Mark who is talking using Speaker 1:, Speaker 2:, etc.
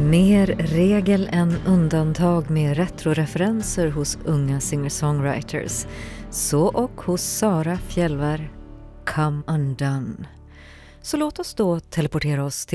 Speaker 1: Mer regel än undantag med retroreferenser hos unga singer-songwriters. Så och hos Sara Fjällvär, Come Undone. Så låt oss då teleportera oss till